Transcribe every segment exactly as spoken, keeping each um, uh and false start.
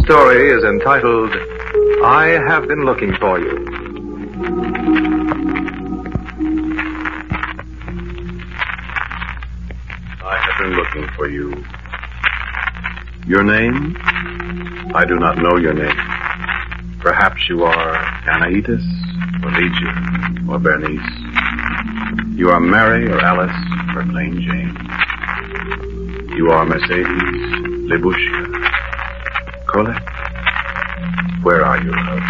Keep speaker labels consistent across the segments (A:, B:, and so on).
A: story is entitled, I Have Been Looking for You.
B: I have been looking for you. Your name? I do not know your name. Perhaps you are Anaitis, or Lygia, or Bernice. You are Mary, or Alice, or plain Jane. You are Mercedes, Libushka, Colette. Where are you, love?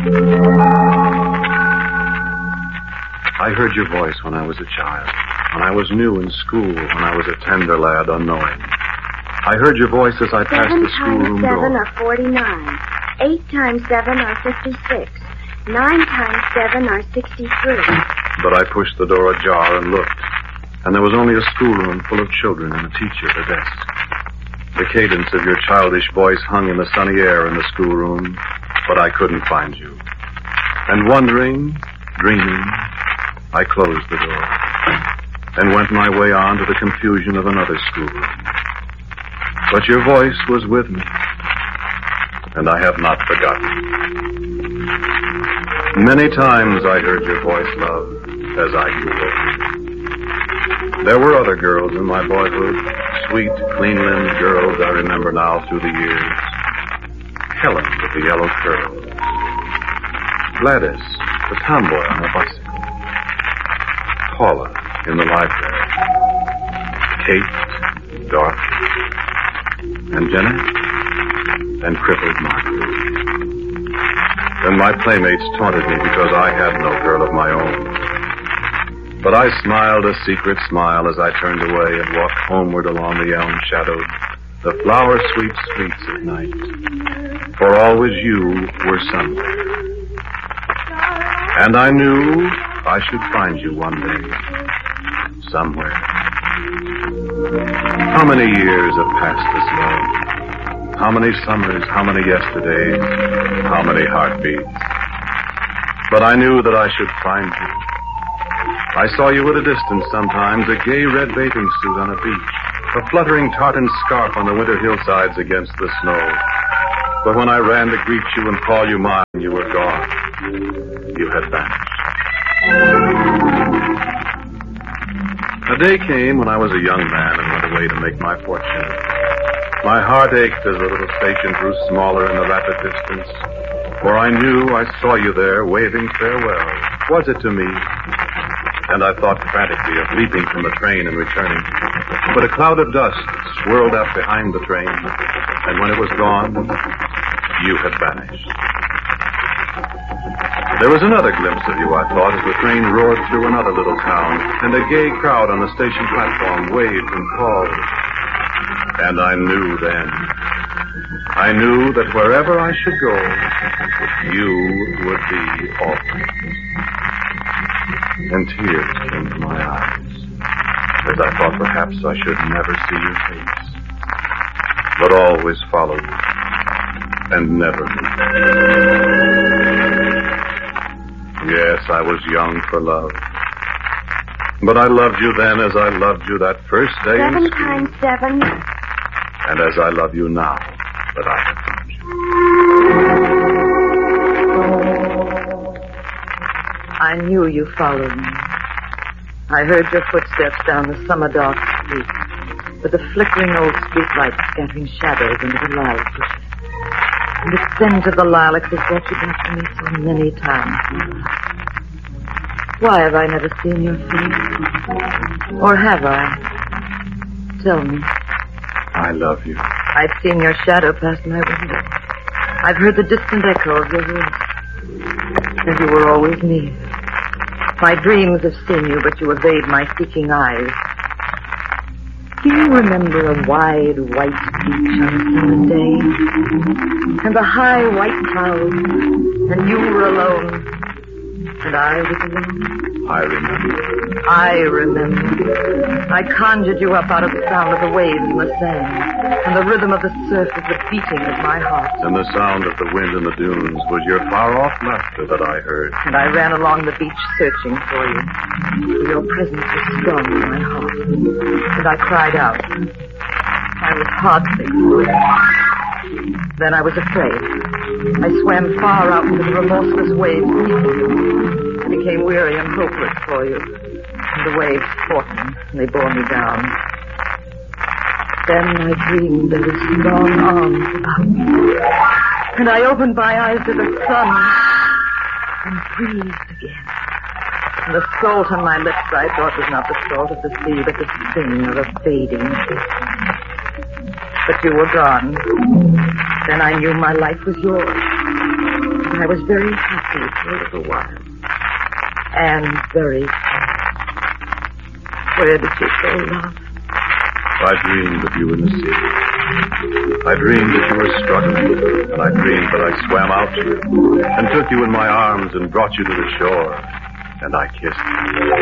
B: I heard your voice when I was a child, when I was new in school, when I was a tender lad unknowing. I heard your voice as I passed the schoolroom door.
C: Seven times seven are forty-nine. Eight times seven are fifty-six. Nine times seven are sixty-three.
B: But I pushed the door ajar and looked, and there was only a schoolroom full of children and a teacher at a desk. The cadence of your childish voice hung in the sunny air in the schoolroom, but I couldn't find you. And wondering, dreaming, I closed the door and went my way on to the confusion of another schoolroom. But your voice was with me, and I have not forgotten. Many times I heard your voice, love, as I grew older. There were other girls in my boyhood, sweet, clean-limbed girls I remember now through the years. Helen with the yellow curls. Gladys, the tomboy on a bicycle. Paula in the library. Kate, Dorothy, and Jenny, and crippled Margaret. Then my playmates taunted me because I had no girl of my own. But I smiled a secret smile as I turned away and walked homeward along the elm-shadowed, the flower-sweet streets at night. For always you were somewhere. And I knew I should find you one day, somewhere. How many years have passed this way? How many summers, how many yesterdays, how many heartbeats? But I knew that I should find you. I saw you at a distance sometimes, a gay red bathing suit on a beach, a fluttering tartan scarf on the winter hillsides against the snow. But when I ran to greet you and call you mine, you were gone. You had vanished. A day came when I was a young man and went away to make my fortune. My heart ached as the little station grew smaller in the rapid distance, for I knew I saw you there waving farewell. Was it to me? And I thought frantically of leaping from the train and returning. But a cloud of dust swirled up behind the train, and when it was gone, you had vanished. There was another glimpse of you, I thought, as the train roared through another little town, and a gay crowd on the station platform waved and called. And I knew then, I knew that wherever I should go, you would be always. And tears came to my eyes, as I thought perhaps I should never see your face, but always follow you, and never leave. Yes, I was young for love. But I loved you then as I loved you that first day
C: seven
B: in school.
C: Seven times seven.
B: And as I love you now that I have found you.
D: I knew you followed me. I heard your footsteps down the summer dark street, with the flickering old streetlight scattering shadows into the lilac bushes. And the scent of the lilacs has brought you back to me so many times. Why have I never seen your face? Or have I? Tell me.
B: I love you.
D: I've seen your shadow pass my window. I've heard the distant echo of your voice. And you were always near. My dreams have seen you, but you evade my seeking eyes. Do you remember a wide white beach on a summer day? And the high white clouds, and you were alone, and I was alone?
B: I remember.
D: I remember. I conjured you up out of the sound of the waves in the sand, and the rhythm of the surf is the beating of my heart.
B: And the sound of the wind in the dunes was your far-off laughter that I heard.
D: And I ran along the beach searching for you. For your presence was strong in my heart. And I cried out. I was heartsick. Then I was afraid. I swam far out into the remorseless waves beneath you. I became weary and hopeless for you. And the waves fought me, and they bore me down. Then I dreamed there were strong arms about me. And I opened my eyes to the sun and breathed again. And the salt on my lips I thought was not the salt of the sea, but the sting of a fading kiss. But you were gone. Then I knew my life was yours. And I was very happy for a little while. And very sad. Where did you go, love?
B: I dreamed of you in the sea. I dreamed that you were struggling, and I dreamed that I swam out to you and took you in my arms and brought you to the shore, and I kissed you.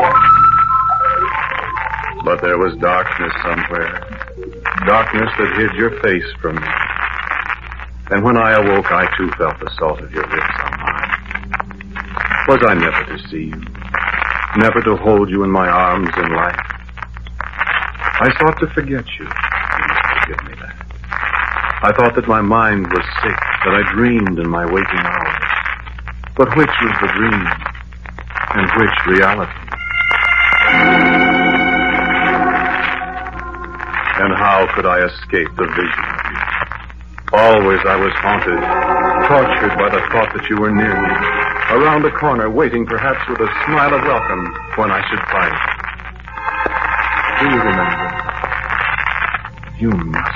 B: But there was darkness somewhere, darkness that hid your face from me. And when I awoke, I too felt the salt of your lips on mine. Was I never to see you, never to hold you in my arms in life? I sought to forget you. You must forgive me that. I thought that my mind was sick, that I dreamed in my waking hours. But which was the dream, and which reality? And how could I escape the vision of you? Always I was haunted, tortured by the thought that you were near me, around the corner, waiting perhaps with a smile of welcome when I should find you. Do you remember? You must.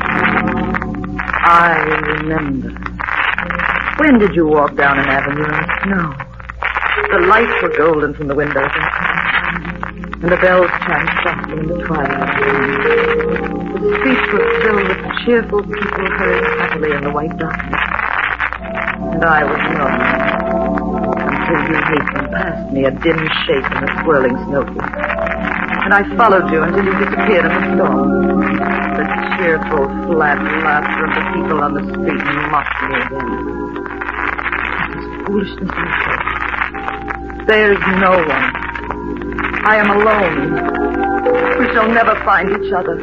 D: I remember. When did you walk down an avenue in the snow? The lights were golden from the windows, and the bells chimed softly in the twilight. The streets were filled with cheerful people hurrying happily in the white darkness. And I was young, until you hastened past me, a dim shape in the swirling snowflakes. And I followed you until you disappeared in the storm. The cheerful, flat laughter of the people on the street mocked me again. That is foolishness, I thought. There's no one. I am alone. We shall never find each other.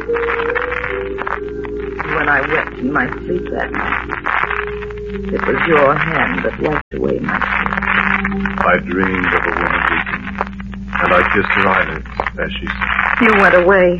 D: When I wept in my sleep that night, it was your hand that wiped away my tears.
B: I dreamed of a woman weeping, and I kissed her eyelids as she said,
D: You went away.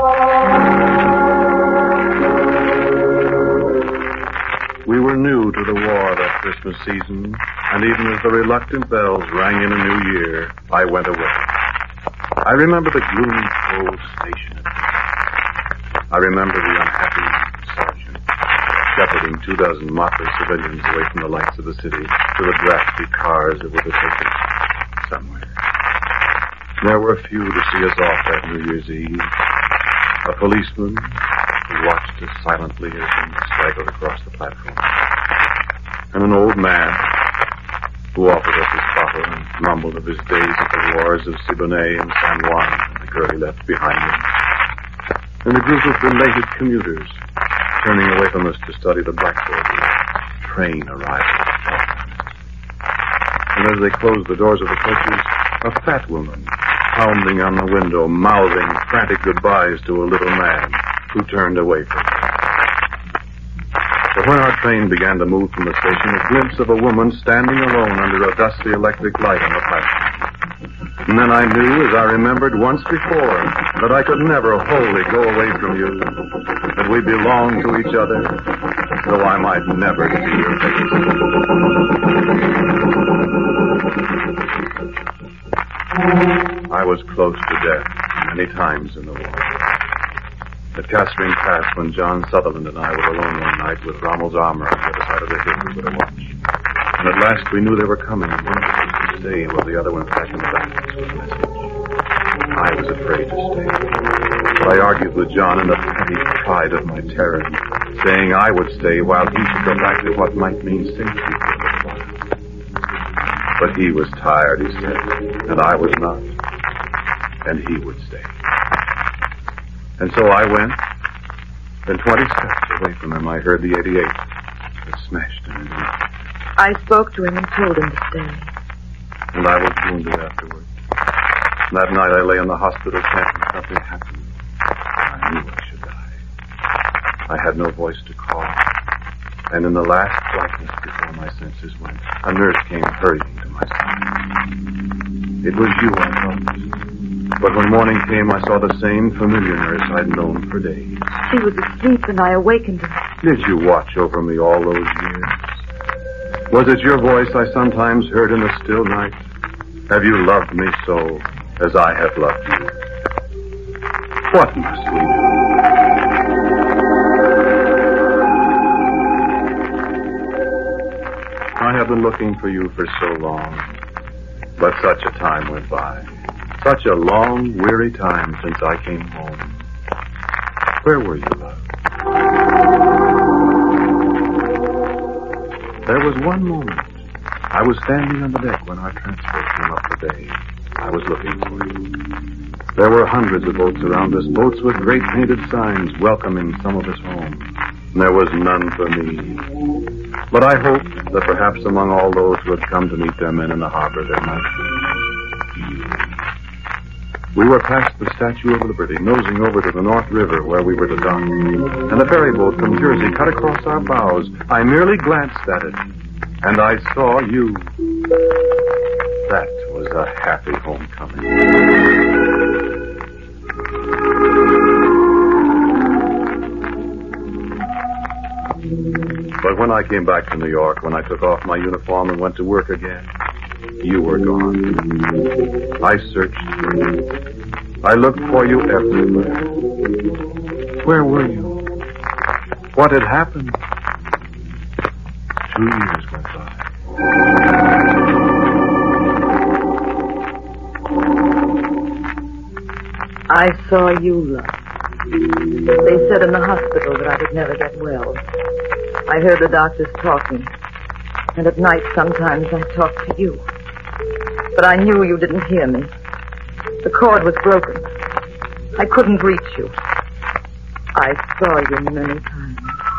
B: We were new to the war that Christmas season, and even as the reluctant bells rang in a new year, I went away. I remember the gloomy, cold station. I remember the unhappy sergeant shepherding two dozen motley civilians away from the lights of the city to the drafty cars that were to take us somewhere. There were a few to see us off that New Year's Eve. A policeman who watched us silently as we straggled across the platform. And an old man who offered us his bottle and mumbled of his days at the wars of Siboney and San Juan and the girl he left behind him. And a group of belated commuters turning away from us to study the blackboard with train arrival. And as they closed the doors of the coaches, a fat woman pounding on the window, mouthing frantic goodbyes to a little man who turned away from her. But when our train began to move from the station, a glimpse of a woman standing alone under a dusty electric light on the platform. And then I knew, as I remembered once before, that I could never wholly go away from you, that we belonged to each other, though I might never see your face. I was close to death many times in the war. At Caspering Pass, when John Sutherland and I were alone one night with Rommel's armor on the other side of the hill, we put a watch. And at last we knew they were coming, and one of us was to stay while the other went back in the back with a message. I was afraid to stay, but I argued with John in the petty pride of my terror, saying I would stay while he should go back to what might mean safety for a while. But he was tired, he said, and I was not, and he would stay. And so I went. Then twenty steps away from him, I heard the eighty-eight. It smashed in his mouth.
D: I spoke to him and told him to stay.
B: And I was wounded afterward. That night I lay in the hospital tent and something happened. I knew I should die. I had no voice to call. And in the last blackness before my senses went, a nurse came hurrying to my side. It was you, I thought. But when morning came, I saw the same familiar nurse I'd known for days.
D: She was asleep and I awakened her.
B: Did you watch over me all those years? Was it your voice I sometimes heard in the still night? Have you loved me so as I have loved you? What must we do? I have been looking for you for so long, but such a time went by. Such a long, weary time since I came home. Where were you, love? There was one moment. I was standing on the deck when our transport came up the bay. I was looking for you. There were hundreds of boats around us, boats with great painted signs welcoming some of us home. And there was none for me. But I hoped that perhaps among all those who had come to meet their men in the harbor there might be. We were past the Statue of Liberty, nosing over to the North River where we were to dock. And a ferry boat from Jersey cut across our bows. I merely glanced at it, and I saw you. That was a happy homecoming. But when I came back to New York, when I took off my uniform and went to work again, you were gone. I searched for you. I looked for you everywhere. Where were you? What had happened? Two years went by.
D: I saw you, love. They said in the hospital that I would never get well. I heard the doctors talking. And at night, sometimes I talked to you. But I knew you didn't hear me. The cord was broken. I couldn't reach you. I saw you many times.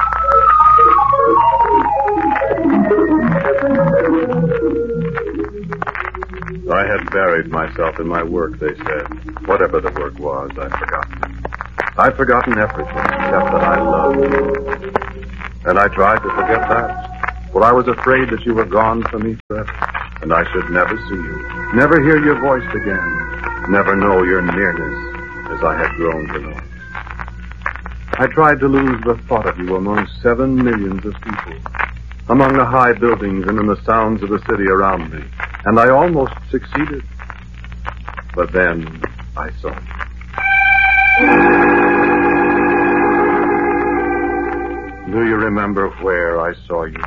B: I had buried myself in my work, they said. Whatever the work was, I'd forgotten. I'd forgotten everything except that I loved you. And I tried to forget that, for I was afraid that you were gone from me forever, and I should never see you, never hear your voice again, never know your nearness as I had grown to know. I tried to lose the thought of you among seven millions of people, among the high buildings and in the sounds of the city around me, and I almost succeeded. But then I saw you. Do you remember where I saw you?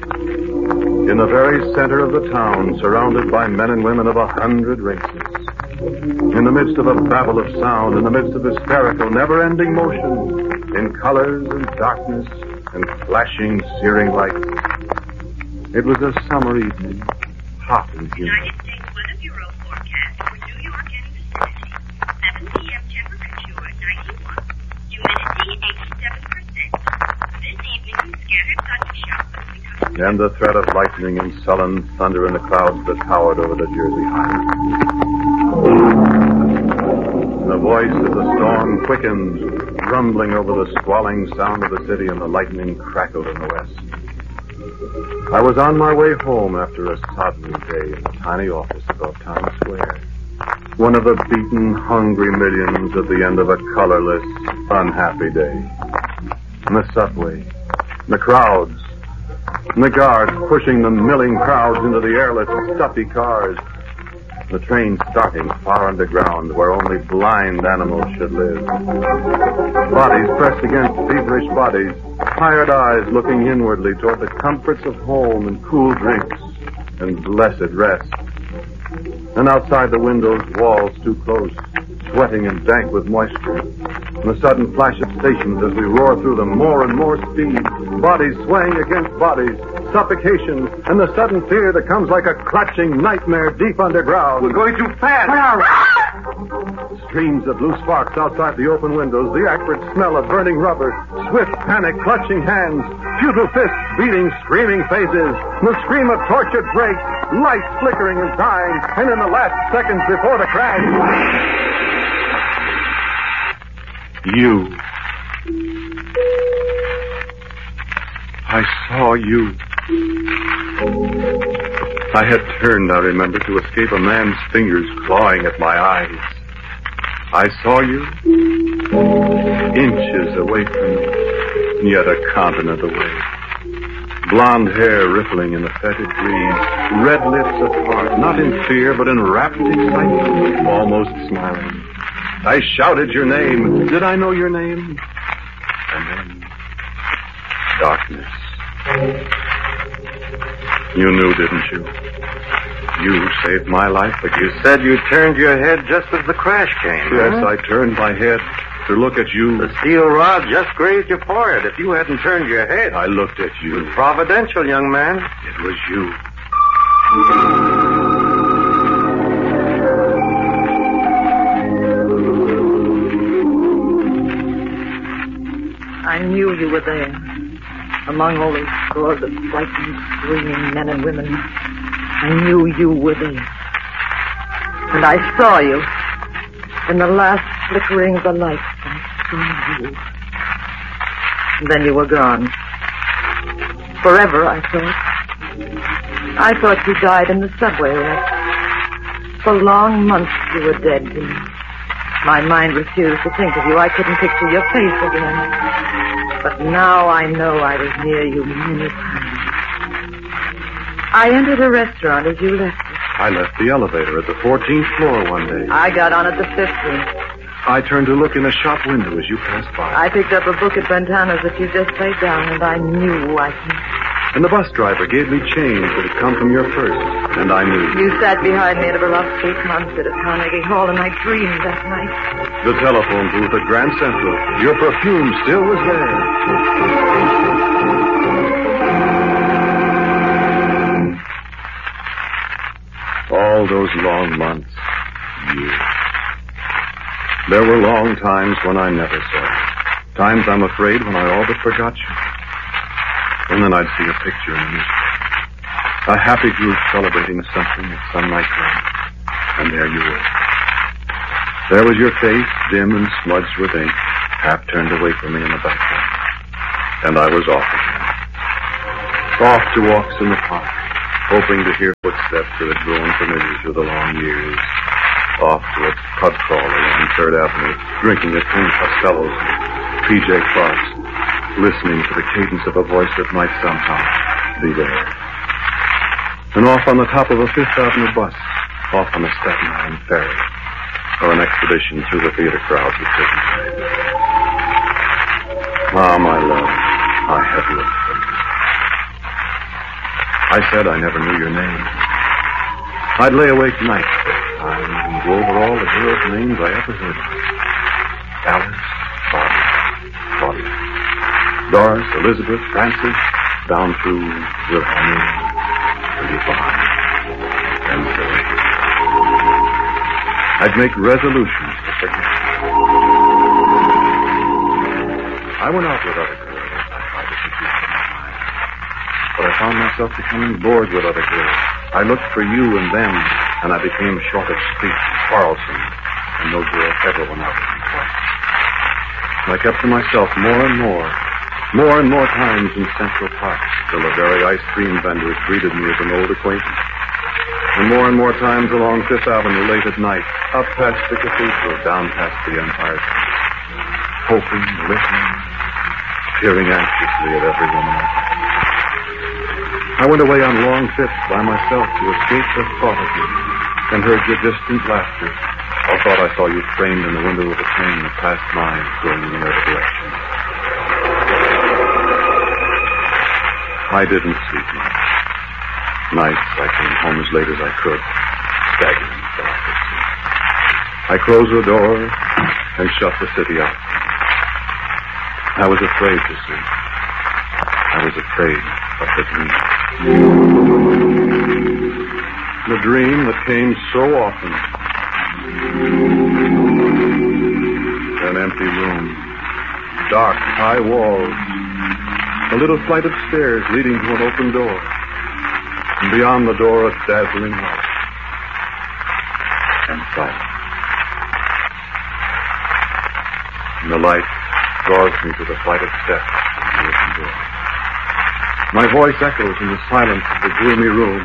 B: In the very center of the town, surrounded by men and women of a hundred races. In the midst of a babel of sound, in the midst of hysterical, never-ending motion, in colors and darkness and flashing, searing lights. It was a summer evening, hot and humid.
E: United States Weather Bureau forecast for New York and vicinity. seven p.m. temperature ninety-one. Humidity eighty-seven percent. This evening, scattered thundershowers becoming...
B: And the threat of lightning and sullen thunder in the clouds that towered over the Jersey highway. The voice of the storm quickened, rumbling over the squalling sound of the city, and the lightning crackled in the west. I was on my way home after a sodden day in the tiny office above Times Square. One of the beaten, hungry millions at the end of a colorless, unhappy day. And the subway, and the crowds, and the guards pushing the milling crowds into the airless, stuffy cars. The train starting far underground where only blind animals should live. Bodies pressed against feverish bodies, tired eyes looking inwardly toward the comforts of home and cool drinks and blessed rest. And outside the windows, walls too close, sweating and dank with moisture. And the sudden flash of stations as we roar through them, more and more speed, bodies swaying against bodies, suffocation, and the sudden fear that comes like a clutching nightmare deep underground.
A: We're going too fast.
B: Streams of blue sparks outside the open windows, the acrid smell of burning rubber, swift panic clutching hands, futile fists beating screaming faces, the scream of tortured brakes, lights flickering and dying, and in the last seconds before the crash... You. I saw you. I had turned, I remember, to escape a man's fingers clawing at my eyes. I saw you inches away from me, yet a continent away. Blonde hair rippling in the fetid breeze, red lips apart, not in fear, but in rapt excitement, almost smiling. I shouted your name. Did I know your name? And then, darkness. You knew, didn't you? You saved my life, but you said you turned your head just as the crash came. Yes, huh? I turned my head to look at you. The steel rod just grazed your forehead. If you hadn't turned your head, I looked at you. It was providential, young man. It was you.
D: I knew you were there, among all these scores of frightened, screaming men and women. I knew you were there. And I saw you. In the last flickering of the lights, I saw you. And then you were gone. Forever, I thought. I thought you died in the subway wreck. For long months you were dead to me. My mind refused to think of you. I couldn't picture your face again. But now I know I was near you many times. I entered a restaurant as you left it.
B: I left the elevator at the fourteenth floor one day.
D: I got on at the fifteenth.
B: I turned to look in a shop window as you passed by.
D: I picked up a book at Bentana's that you just laid down, and I knew I could.
B: And the bus driver gave me change that had come from your purse, and I knew.
D: You sat behind me at a beloved Street concert at Carnegie Hall, and I dreamed that night.
B: The telephone booth at Grand Central. Your perfume still was there. All those long months, years. There were long times when I never saw you. Times, I'm afraid, when I all but forgot you. And then I'd see a picture in the newspaper. A happy group celebrating something at some nightclub. And there you were. There was your face, dim and smudged with ink, half turned away from me in the background. And I was off again. Off to walks in the park, hoping to hear footsteps that had grown familiar through the long years. Off to a pub crawl along Third Avenue, drinking at Tim Costello's, P J Clark's, listening to the cadence of a voice that might somehow be there. And off on the top of a Fifth Avenue bus, off on a Staten Island ferry, or an expedition through the theater crowds at certain times. Ah, my love, I have looked for you. I said I never knew your name. I'd lay awake nights and go over all the girls' names I ever heard of. Alice, Barbara, Claudia, Doris, Elizabeth, Frances, down through Wilhelmina, Yvonne, and Zoe. I'd make resolutions to forget. I went out with other girls. I tried to keep you from my mind. But I found myself becoming bored with other girls. I looked for you and them, and I became short of speech, quarrelsome, and no girl ever went out with me twice. I kept to myself more and more, more and more times in Central Park, till the very ice cream vendors greeted me as an old acquaintance. And more and more times along Fifth Avenue late at night, up past the cathedral, down past the Empire State, hoping, listening, peering anxiously at every woman I passed. I went away on long trips by myself to escape the thought of you, and heard your distant laughter, or thought I saw you framed in the window of a train that passed mine, going in another direction. I didn't sleep much. Nights I came home as late as I could, staggering so I could sleep. I closed the door and shut the city out. I was afraid to sleep. I was afraid of the dream. The dream that came so often. An empty room. Dark, high walls. A little flight of stairs leading to an open door. And beyond the door, a dazzling light. And silence. And the light draws me to the flight of steps and the open door. My voice echoes in the silence of the gloomy room.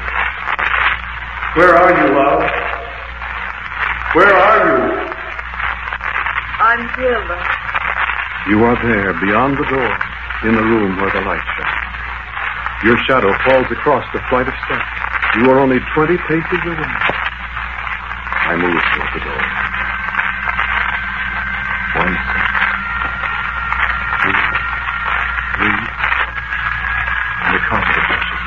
B: Where are you, love? Where are you?
D: I'm here, love.
B: You are there, beyond the door, in the room where the light shines. Your shadow falls across the flight of steps. You are only twenty paces away. I move toward the door. One step. Two. Three. And the carpet brushes.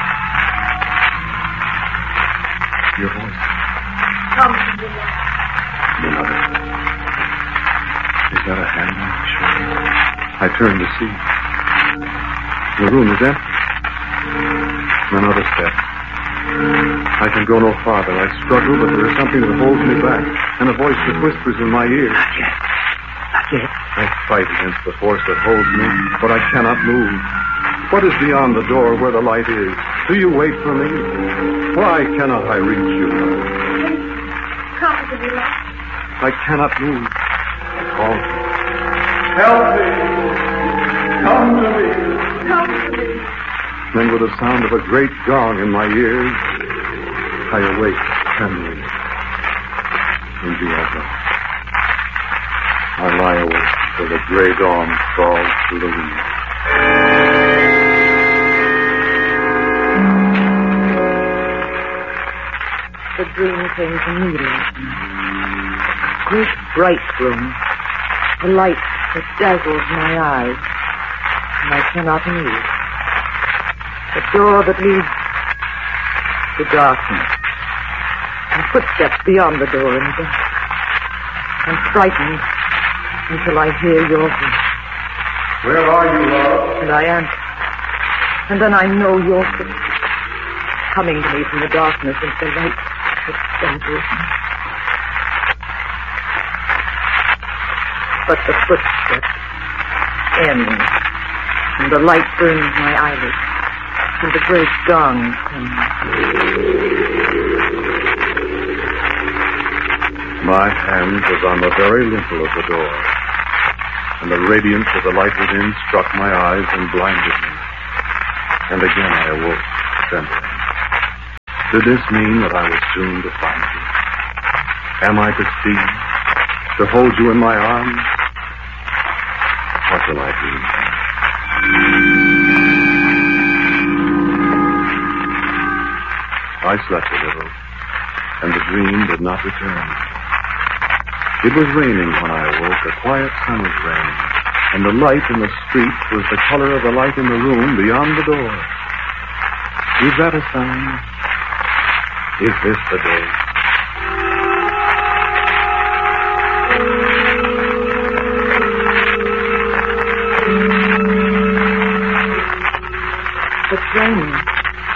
B: Your voice.
D: Come to me, love.
B: Another step. Is that a hand on my shoulder? I turn to see. The room is empty. Another step. I can go no farther. I struggle, but there is something that holds me back, and a voice that whispers in my ear.
D: Not yet. Not yet.
B: I fight against the force that holds me, but I cannot move. What is beyond the door where the light is? Do you wait for me? Why cannot I reach you?
C: Come to me, love.
B: I cannot move. I call you. Help me! Come to me!
C: Come to me.
B: Then with the sound of a great gong in my ears, I awake trembling. And you are gone. I lie awake till the gray dawn crawls through the leaves.
D: The dream came to me last night. A great bright room. A light that dazzles my eyes. And I cannot move. The door that leads to darkness. And footsteps beyond the door in the dark. I'm frightened until I hear your voice.
B: Where are you, love?
D: And I answer. And then I know your footsteps coming to me from the darkness into the light that dazzles me. But the footsteps end, and the light burns my eyelids, and the great gong comes.
B: My hand was on the very lintel of the door, and the radiance of the light within struck my eyes and blinded me. And again I awoke, trembling. Did this mean that I was soon to find you? Am I to see, to hold you in my arms? What will I do? I slept a little, and the dream did not return. It was raining when I awoke, a quiet summer's rain, and the light in the street was the color of the light in the room beyond the door. Is that a sign? Is this the day?
D: It's raining.